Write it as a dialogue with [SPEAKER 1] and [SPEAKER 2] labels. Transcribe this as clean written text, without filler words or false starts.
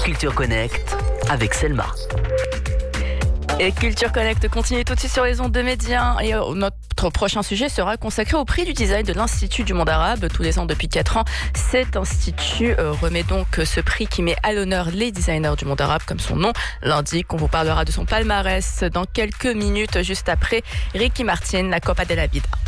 [SPEAKER 1] Culture Connect avec Selma.
[SPEAKER 2] Et Culture Connect continue tout de suite sur les ondes de Média. Et notre prochain sujet sera consacré au prix du design de l'Institut du monde arabe. Tous les ans depuis 4 ans, cet institut remet donc ce prix qui met à l'honneur les designers du monde arabe, comme son nom l'indique. On vous parlera de son palmarès dans quelques minutes, juste après Ricky Martin, la Copa de la Vida.